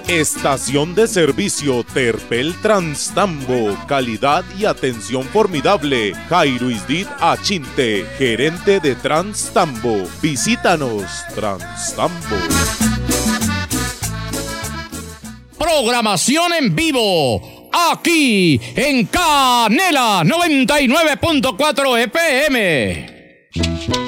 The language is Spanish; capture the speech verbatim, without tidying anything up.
Estación de servicio Terpel Transtambo, calidad y atención formidable. Jairo Isdit Achinte, gerente de Transtambo. Visítanos, Transtambo. Programación en vivo, aquí en Canela noventa y nueve punto cuatro F M.